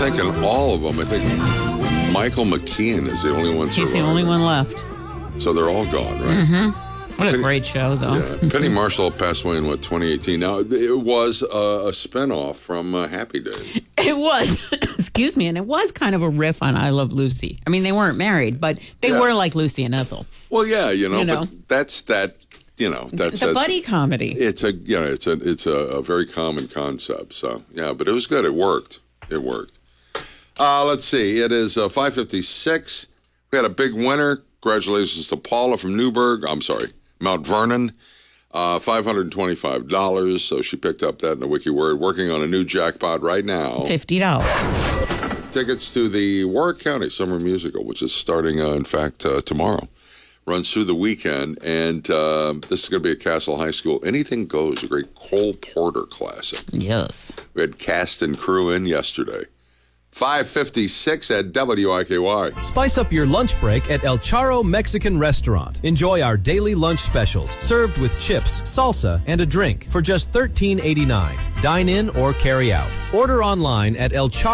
think in all of them, I think Michael McKean is the only one surviving. He's the only one left. So they're all gone, right? Mm-hmm. What a great show, though. Yeah. Penny Marshall passed away in, 2018? Now, it was a spinoff from Happy Days. It was. Excuse me. And it was kind of a riff on I Love Lucy. I mean, they weren't married, but they were like Lucy and Ethel. Well, yeah, but that's that. That's the buddy comedy. It's a very common concept. So yeah, but it was good. It worked. Let's see. It is 5:56. We had a big winner. Congratulations to Paula from Mount Vernon. $525. So she picked up that in the Wiki Word. Working on a new jackpot right now. $50. Tickets to the Warwick County Summer Musical, which is starting, in fact, tomorrow. Runs through the weekend, and this is going to be at Castle High School. Anything Goes, a great Cole Porter classic. Yes. We had cast and crew in yesterday. 5:56 at WIKY. Spice up your lunch break at El Charro Mexican Restaurant. Enjoy our daily lunch specials, served with chips, salsa, and a drink for just $13.89. Dine in or carry out. Order online at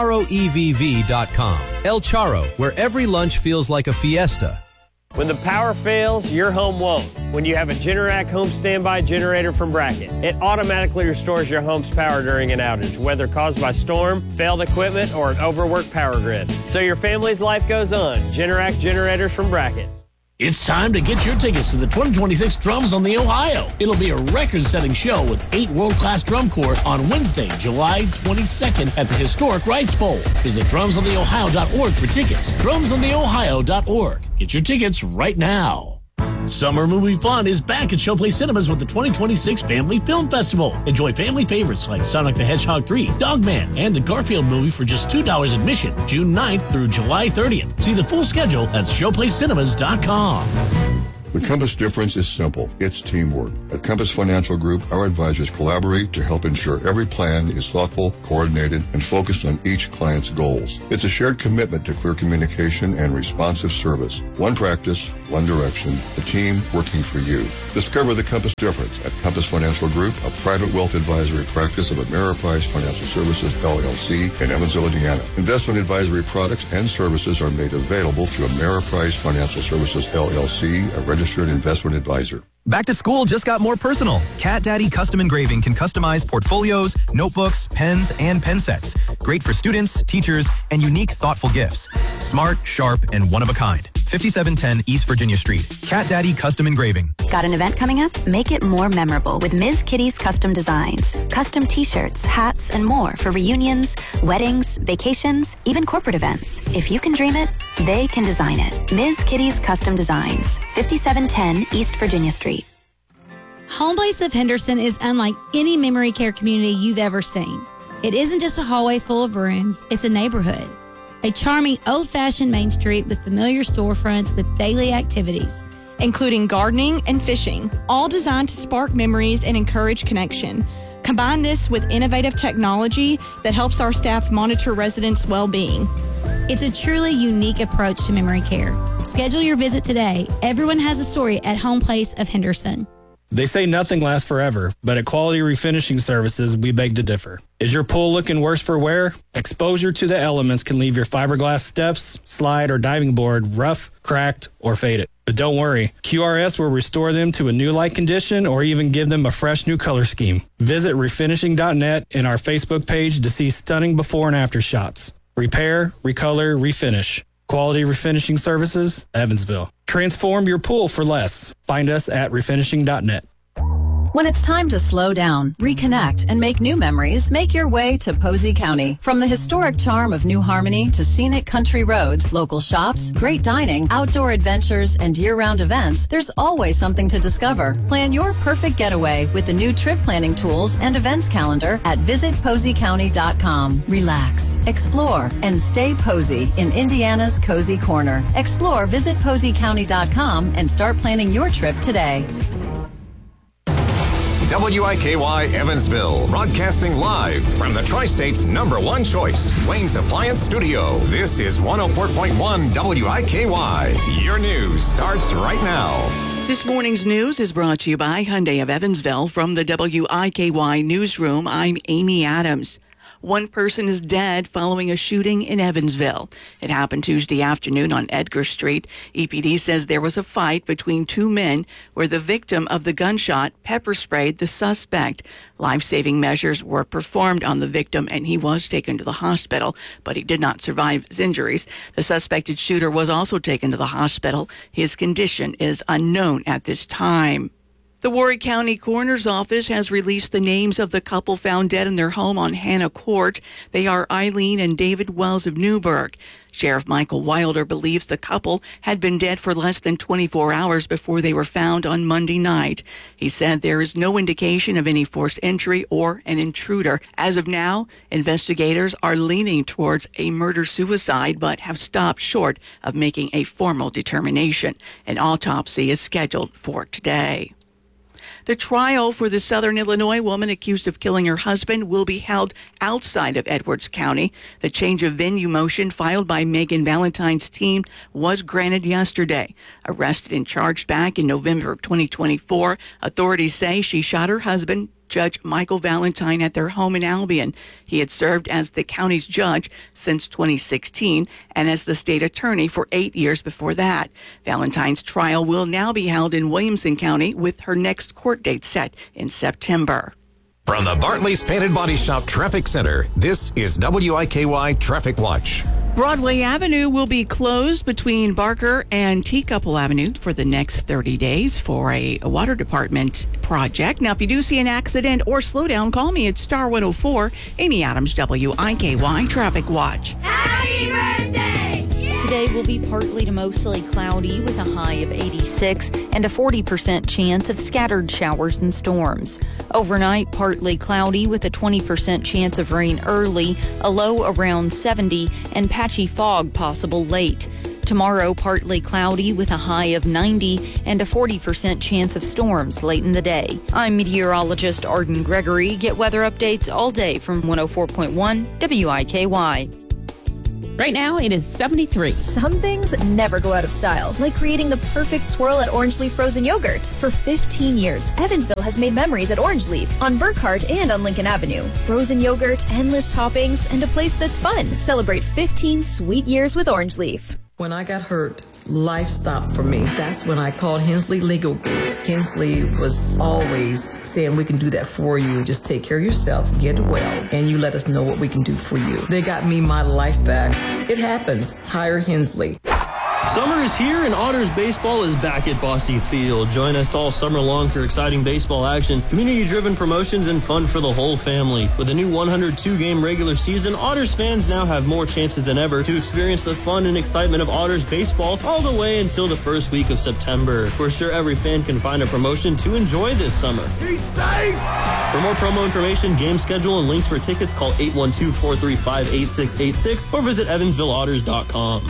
elcharroevv.com. El Charro, where every lunch feels like a fiesta. When the power fails, your home won't. When you have a Generac home standby generator from Bracket, it automatically restores your home's power during an outage, whether caused by storm, failed equipment, or an overworked power grid. So your family's life goes on. Generac generators from Bracket. It's time to get your tickets to the 2026 Drums on the Ohio. It'll be a record-setting show with 8 world-class drum corps on Wednesday, July 22nd at the historic Rice Bowl. Visit drumsontheohio.org for tickets. drumsontheohio.org. Get your tickets right now. Summer movie fun is back at Showplace Cinemas with the 2026 Family Film Festival. Enjoy family favorites like Sonic the Hedgehog 3, Dogman, and the Garfield movie for just $2 admission, June 9th through July 30th. See the full schedule at showplacecinemas.com. The Compass difference is simple. It's teamwork. At Compass Financial Group, our advisors collaborate to help ensure every plan is thoughtful, coordinated, and focused on each client's goals. It's a shared commitment to clear communication and responsive service. One practice, one direction, a team working for you. Discover the Compass difference at Compass Financial Group, a private wealth advisory practice of Ameriprise Financial Services, LLC, in Evansville, Indiana. Investment advisory products and services are made available through Ameriprise Financial Services, LLC, a registered investment advisor. Back to school just got more personal. Cat Daddy Custom Engraving can customize portfolios, notebooks, pens, and pen sets. Great for students, teachers, and unique, thoughtful gifts. Smart, sharp, and one of a kind. 5710 East Virginia Street. Cat Daddy Custom Engraving. Got an event coming up? Make it more memorable with Ms. Kitty's Custom Designs. Custom t-shirts, hats, and more for reunions, weddings, vacations, even corporate events. If you can dream it, they can design it. Ms. Kitty's Custom Designs. 5710 East Virginia Street. Home Place of Henderson is unlike any memory care community you've ever seen. It isn't just a hallway full of rooms, it's a neighborhood. A charming, old-fashioned Main Street with familiar storefronts with daily activities, including gardening and fishing, all designed to spark memories and encourage connection. Combine this with innovative technology that helps our staff monitor residents' well-being. It's a truly unique approach to memory care. Schedule your visit today. Everyone has a story at Home Place of Henderson. They say nothing lasts forever, but at Quality Refinishing Services, we beg to differ. Is your pool looking worse for wear? Exposure to the elements can leave your fiberglass steps, slide, or diving board rough, cracked, or faded. But don't worry, QRS will restore them to a new like condition or even give them a fresh new color scheme. Visit refinishing.net and our Facebook page to see stunning before and after shots. Repair, recolor, refinish. Quality Refinishing Services, Evansville. Transform your pool for less. Find us at refinishing.net. When it's time to slow down, reconnect, and make new memories, make your way to Posey County. From the historic charm of New Harmony to scenic country roads, local shops, great dining, outdoor adventures, and year-round events, there's always something to discover. Plan your perfect getaway with the new trip planning tools and events calendar at visitposeycounty.com. Relax, explore, and stay Posey in Indiana's Cozy Corner. Explore visitposeycounty.com and start planning your trip today. WIKY Evansville, broadcasting live from the Tri-State's #1 choice, Wayne's Appliance Studio. This is 104.1 WIKY. Your news starts right now. This morning's news is brought to you by Hyundai of Evansville. From the WIKY newsroom, I'm Amy Adams. One person is dead following a shooting in Evansville. It happened Tuesday afternoon on Edgar Street. EPD says there was a fight between two men where the victim of the gunshot pepper sprayed the suspect. Life-saving measures were performed on the victim and he was taken to the hospital, but he did not survive his injuries. The suspected shooter was also taken to the hospital. His condition is unknown at this time. The Warwick County Coroner's Office has released the names of the couple found dead in their home on Hannah Court. They are Eileen and David Wells of Newburgh. Sheriff Michael Wilder believes the couple had been dead for less than 24 hours before they were found on Monday night. He said there is no indication of any forced entry or an intruder. As of now, investigators are leaning towards a murder-suicide but have stopped short of making a formal determination. An autopsy is scheduled for today. The trial for the Southern Illinois woman accused of killing her husband will be held outside of Edwards County. The change of venue motion filed by Megan Valentine's team was granted yesterday. Arrested and charged back in November of 2024, authorities say she shot her husband, Judge Michael Valentine, at their home in Albion. He had served as the county's judge since 2016 and as the state attorney for 8 years before that. Valentine's trial will now be held in Williamson County with her next court date set in September. From the Bartley's Painted Body Shop Traffic Center, this is WIKY Traffic Watch. Broadway Avenue will be closed between Barker and Teacuple Avenue for the next 30 days for a water department project. Now, if you do see an accident or slow down, call me at Star 104. Amy Adams, WIKY Traffic Watch. Happy birthday! Today will be partly to mostly cloudy with a high of 86 and a 40% chance of scattered showers and storms. Overnight, partly cloudy with a 20% chance of rain early, a low around 70, and patchy fog possible late. Tomorrow, partly cloudy with a high of 90 and a 40% chance of storms late in the day. I'm meteorologist Arden Gregory. Get weather updates all day from 104.1 WIKY. Right now, it is 73. Some things never go out of style, like creating the perfect swirl at Orange Leaf Frozen Yogurt. For 15 years, Evansville has made memories at Orange Leaf, on Burkhart and on Lincoln Avenue. Frozen yogurt, endless toppings, and a place that's fun. Celebrate 15 sweet years with Orange Leaf. When I got hurt, life stopped for me. That's when I called Hensley Legal Group. Hensley was always saying, we can do that for you. Just take care of yourself, get well, and you let us know what we can do for you. They got me my life back. It happens. Hire Hensley. Summer is here and Otters baseball is back at Bosse Field. Join us all summer long for exciting baseball action, community-driven promotions, and fun for the whole family. With a new 102-game regular season, Otters fans now have more chances than ever to experience the fun and excitement of Otters baseball all the way until the first week of September. We're sure every fan can find a promotion to enjoy this summer. Be safe! For more promo information, game schedule, and links for tickets, call 812-435-8686 or visit EvansvilleOtters.com.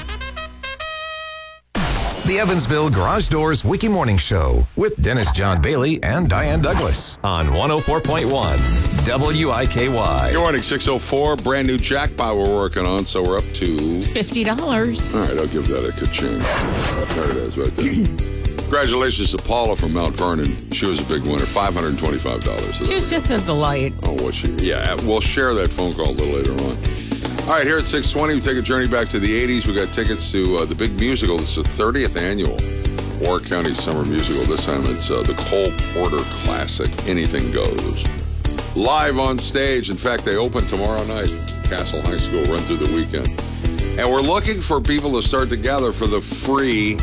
The Evansville Garage Doors Wiki Morning Show with Dennis John Bailey and Diane Douglas on 104.1 WIKY. Good morning, 604. Brand new jackpot we're working on, so we're up to $50. All right, I'll give that a ka-ching. There it is, right there. Congratulations to Paula from Mount Vernon. She was a big winner, $525. She was just a delight. Oh, was she? Yeah, we'll share that phone call a little later on. All right, here at 620, we take a journey back to the 80s. We got tickets to the big musical. This is the 30th annual Warwick County Summer Musical. This time it's the Cole Porter Classic, Anything Goes. Live on stage. In fact, they open tomorrow night. Castle High School, run through the weekend. And we're looking for people to start to gather for the free,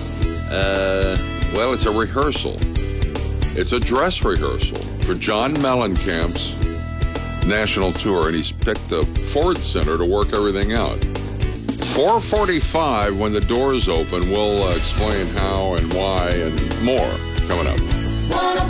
it's a rehearsal. It's a dress rehearsal for John Mellencamp's national tour, and he's picked the Ford Center to work everything out. 4:45 when the doors open, we'll explain how and why and more coming up.